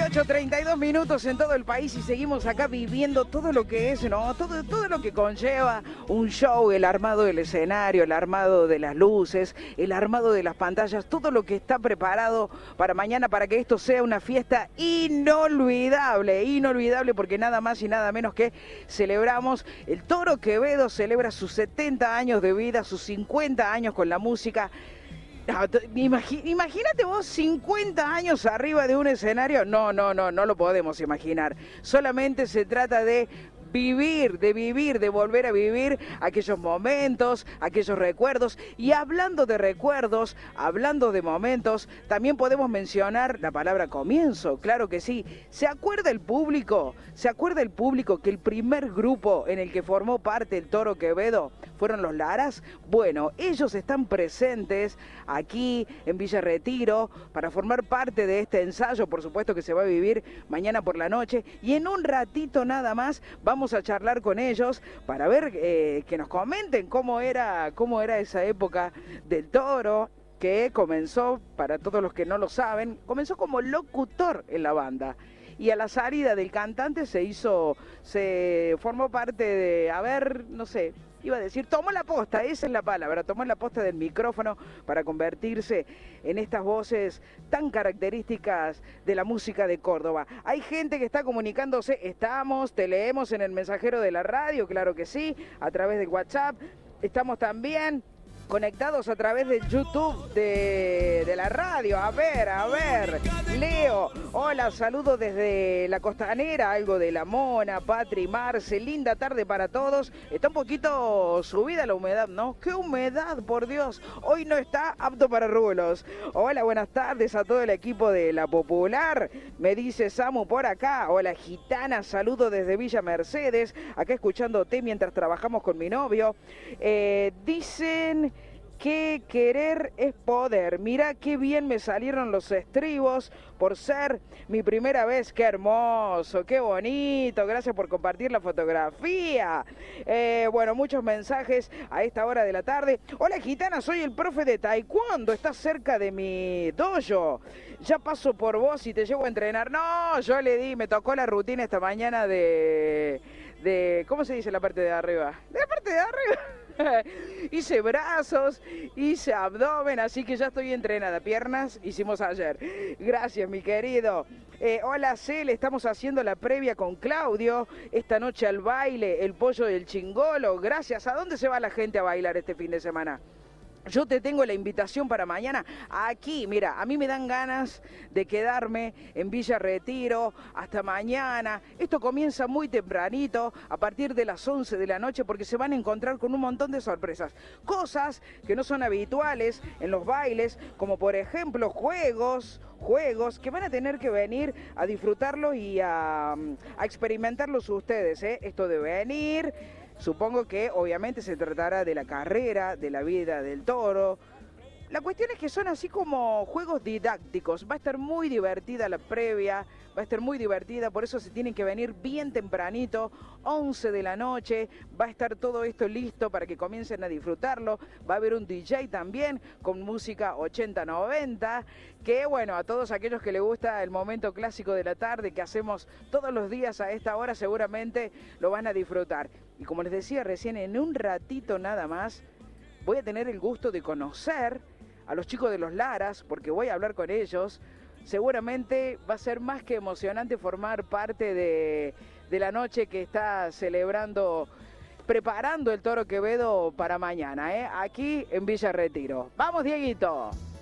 18:32 minutos en todo el país y seguimos acá viviendo todo lo que es, ¿no? Todo lo que conlleva un show, el armado del escenario, el armado de las luces, el armado de las pantallas, todo lo que está preparado para mañana para que esto sea una fiesta inolvidable, porque nada más y nada menos que celebramos, el Toro Quevedo celebra sus 70 años de vida, sus 50 años con la música. No, imagínate vos 50 años arriba de un escenario. No lo podemos imaginar. Solamente se trata de vivir, de volver a vivir aquellos momentos, aquellos recuerdos. Y hablando de recuerdos, hablando de momentos, también podemos mencionar la palabra comienzo, claro que sí. ¿Se acuerda el público? ¿Se acuerda el público que el primer grupo en el que formó parte el Toro Quevedo fueron los Laras? Bueno, ellos están presentes aquí en Villa Retiro para formar parte de este ensayo, por supuesto que se va a vivir mañana por la noche, y en un ratito nada más vamos a charlar con ellos para ver que nos comenten cómo era esa época del Toro, que comenzó, para todos los que no lo saben, comenzó como locutor en la banda. Y a la salida del cantante se formó parte de, iba a decir, tomó la posta, esa es la palabra, tomó la posta del micrófono para convertirse en estas voces tan características de la música de Córdoba. Hay gente que está comunicándose, te leemos en el mensajero de la radio, claro que sí, a través del WhatsApp, estamos también conectados a través del YouTube de la radio. A ver, Leo, hola, saludos desde la Costanera, algo de La Mona, Patri, Marce, linda tarde para todos. Está un poquito subida la humedad, ¿no? ¡Qué humedad, por Dios! Hoy no está apto para rulos. Hola, buenas tardes a todo el equipo de La Popular, me dice Samu por acá. Hola, gitana, saludo desde Villa Mercedes, acá escuchándote mientras trabajamos con mi novio. Dicen que querer es poder. Mira qué bien me salieron los estribos por ser mi primera vez. Qué hermoso, qué bonito. Gracias por compartir la fotografía. Bueno, muchos mensajes a esta hora de la tarde. Hola, gitana, soy el profe de taekwondo. Estás cerca de mi dojo. Ya paso por vos y te llevo a entrenar. No, me tocó la rutina esta mañana de ¿cómo se dice la parte de arriba? De la parte de arriba. Hice brazos, hice abdomen, así que ya estoy entrenada. Piernas hicimos ayer. Gracias, mi querido. Hola, Cel, estamos haciendo la previa con Claudio. Esta noche al baile, el pollo del chingolo. Gracias. ¿A dónde se va la gente a bailar este fin de semana? Yo te tengo la invitación para mañana aquí. Mira, a mí me dan ganas de quedarme en Villa Retiro hasta mañana. Esto comienza muy tempranito, a partir de las 11 de la noche, porque se van a encontrar con un montón de sorpresas. Cosas que no son habituales en los bailes, como por ejemplo juegos que van a tener que venir a disfrutarlos y a experimentarlos ustedes, ¿eh? Esto de venir... Supongo que obviamente se tratará de la carrera, de la vida del toro. La cuestión es que son así como juegos didácticos. Va a estar muy divertida la previa, va a estar muy divertida, por eso se tienen que venir bien tempranito, 11 de la noche. Va a estar todo esto listo para que comiencen a disfrutarlo. Va a haber un DJ también con música 80-90, que bueno, a todos aquellos que les gusta el momento clásico de la tarde que hacemos todos los días a esta hora, seguramente lo van a disfrutar. Y como les decía recién, en un ratito nada más, voy a tener el gusto de conocer a los chicos de los Laras, porque voy a hablar con ellos. Seguramente va a ser más que emocionante formar parte de la noche que está preparando el Toro Quevedo para mañana, aquí en Villa Retiro. ¡Vamos, Dieguito!